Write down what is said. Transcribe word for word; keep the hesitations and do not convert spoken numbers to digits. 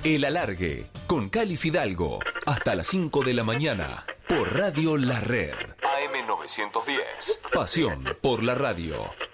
El Alargue, con Cali Fidalgo, hasta las cinco de la mañana, por Radio La Red. A M novecientos diez, pasión por la radio.